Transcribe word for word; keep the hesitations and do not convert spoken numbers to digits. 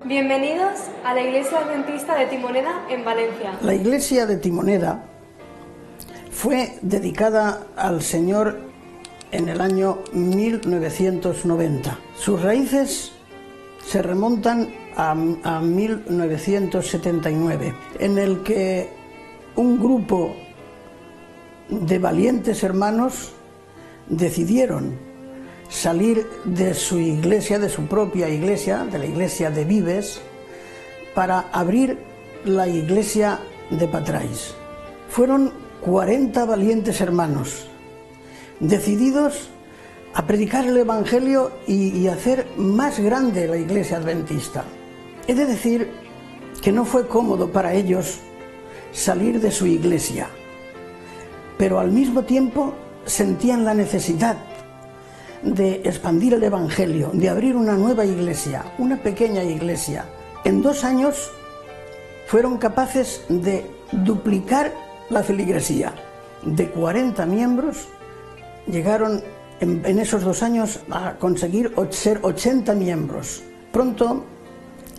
Bienvenidos a la Iglesia Adventista de Timoneda en Valencia. La iglesia de Timoneda fue dedicada al Señor en el año mil novecientos noventa. Sus raíces se remontan a, a mil novecientos setenta y nueve, en el que un grupo de valientes hermanos decidieron salir de su iglesia, de su propia iglesia, de la iglesia de Vives, para abrir la iglesia de Patrais. Fueron cuarenta valientes hermanos, decididos a predicar el Evangelio y, y hacer más grande la iglesia adventista. He de decir que no fue cómodo para ellos salir de su iglesia, pero al mismo tiempo sentían la necesidad de expandir el Evangelio, de abrir una nueva iglesia, una pequeña iglesia. En dos años fueron capaces de duplicar la feligresía. De cuarenta miembros llegaron en, en esos dos años a conseguir ser ochenta miembros. Pronto